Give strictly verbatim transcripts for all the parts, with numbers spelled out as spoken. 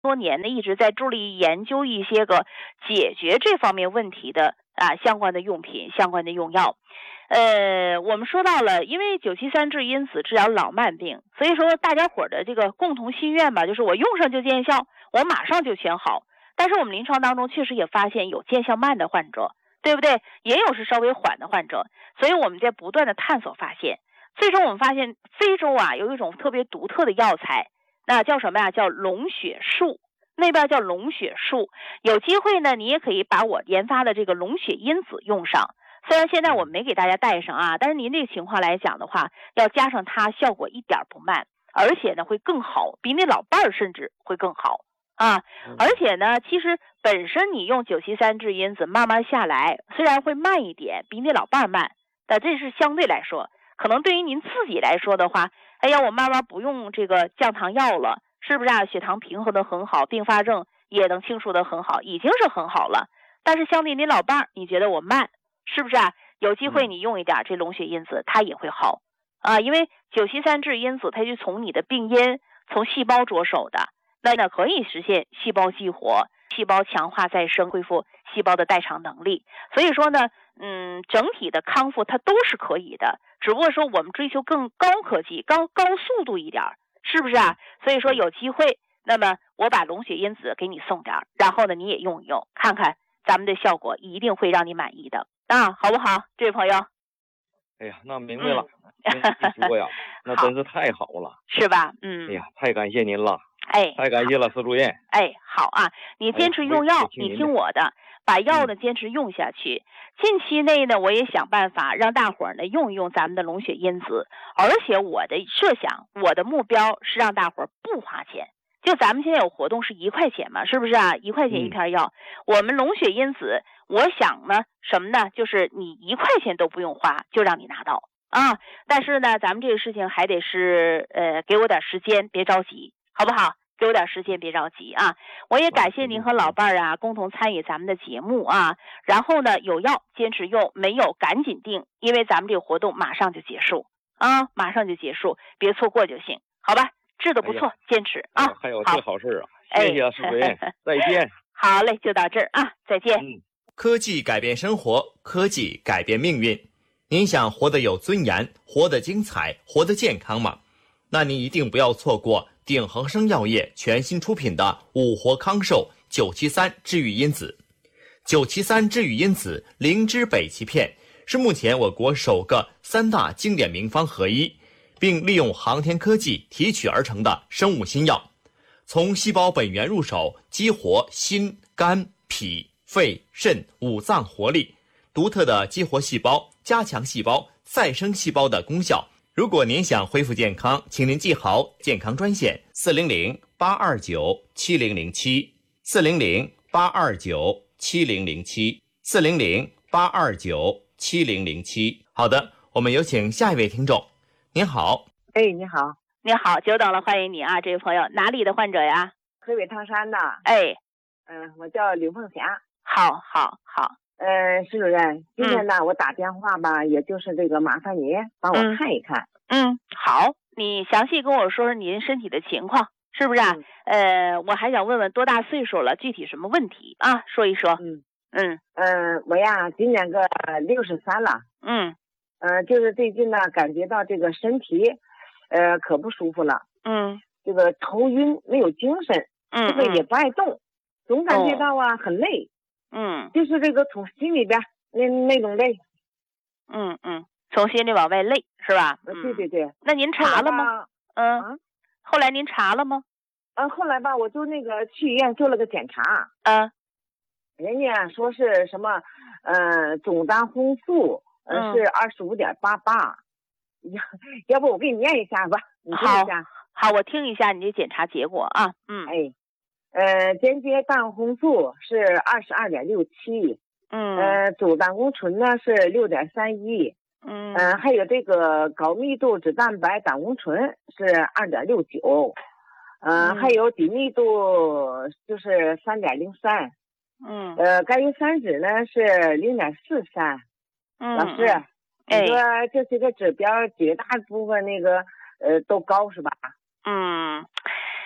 多年呢一直在致力研究一些个解决这方面问题的啊相关的用品、相关的用药。呃，我们说到了，因为九七三质因子治疗老慢病，所以说大家伙的这个共同心愿吧，就是我用上就见效，我马上就全好。但是我们临床当中确实也发现有见效慢的患者，对不对？也有是稍微缓的患者，所以我们在不断的探索发现，最终我们发现非洲啊有一种特别独特的药材，那叫什么呀？叫龙血树，那边叫龙血树。有机会呢，你也可以把我研发的这个龙血因子用上。虽然现在我没给大家带上啊，但是您这个情况来讲的话，要加上它效果一点不慢，而且呢会更好，比你老伴儿甚至会更好啊。而且呢，其实本身你用九七三质因子慢慢下来，虽然会慢一点，比你老伴儿慢，但这是相对来说，可能对于您自己来说的话，哎呀，我慢慢不用这个降糖药了，是不是啊？血糖平衡的很好，并发症也能清除的很好，已经是很好了。但是相对您老伴儿，你觉得我慢，是不是啊？有机会你用一点这龙血因子，它也会好啊。因为九七三质因子它就从你的病因、从细胞着手的，那呢可以实现细胞激活、细胞强化再生、恢复细胞的代偿能力。所以说呢，嗯，整体的康复它都是可以的，只不过说我们追求更高科技、高高速度一点，是不是啊？所以说有机会，那么我把龙血因子给你送点，然后呢你也用一用，看看咱们的效果一定会让你满意的啊，好不好，这位朋友？ 哎呀，那明白了，真是说呀，那真是太好了， 是吧？嗯。 哎呀，太感谢您了， 哎， 太感谢了，司主任。 哎，好啊，你坚持用药， 哎、 你听我的，把药呢坚持用下去。近期内呢，我也想办法让大伙儿呢用一用咱们的龙血因子，而且我的设想，我的目标是让大伙儿不花钱。就咱们现在有活动是一块钱嘛，是不是啊？一块钱一片药。嗯、我们龙血因子，我想呢什么呢？就是你一块钱都不用花，就让你拿到啊。但是呢，咱们这个事情还得是呃，给我点时间，别着急，好不好？给我点时间，别着急啊！我也感谢您和老伴儿啊，共同参与咱们的节目啊。然后呢，有药坚持用，没有赶紧定，因为咱们这个活动马上就结束啊，马上就结束，别错过就行，好吧？治得不错，哎、坚持啊！ 还有这好事啊！谢谢司主任，再见。 好嘞，就到这儿啊，再见。 嗯， 科技改变生活，科技改变命运。您想活得有尊严，活得精彩，活得健康吗？那您一定不要错过鼎恒生药业全新出品的五活康寿九七三治愈因子。九七三治愈因子灵芝北芪片是目前我国首个三大经典名方合一，并利用航天科技提取而成的生物新药，从细胞本源入手，激活心、肝、脾、肺、肾五脏活力，独特的激活细胞、加强细胞、再生细胞的功效。如果您想恢复健康，请您记好健康专线四零零八二九七零零七四零零八二九七零零七四零零八二九七零零七。好的，我们有请下一位听众。您好。 哎，你好。 你好，久等了，欢迎你啊，这位朋友，哪里的患者呀？ 河北唐山的。 哎， 嗯，我叫刘凤霞。 好，好，好。 呃，施主任，今天呢，嗯、我打电话吧，也就是这个麻烦您帮我看一看。 嗯，好，你详细跟我说说您身体的情况，是不是啊？嗯、呃，我还想问问多大岁数了，具体什么问题啊？说一说。 嗯嗯嗯、呃，我呀，今年个六十三了。 嗯。 呃，就是最近呢，感觉到这个身体，呃，可不舒服了。 嗯。 这个头晕，没有精神。 嗯。 这个也不爱动，总感觉到啊、哦、很累。 嗯。 就是这个从心里边那那种累。 嗯嗯，从心里往外累是吧？ 嗯，对对对。 那您查了吗？嗯。 啊。 后来您查了吗？ 嗯，后来吧，我就那个去医院做了个检查。 嗯。 人家说是什么，呃，总胆红素。呃，是二十五点八八，要要不我给你念一下吧，你听一下。 好，好，我听一下你的检查结果啊。嗯。 哎，呃，间接胆红素是二十二点六七， 嗯。 呃，总胆固醇呢是六点三一， 嗯。 呃，还有这个高密度脂蛋白胆固醇是二点六九，呃，还有低密度就是三点零三， 嗯。 呃，甘油三酯呢是零点四三。 嗯， 老师，你说这些个指标绝大部分那个呃都高是吧？ 嗯，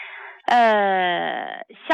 呃，像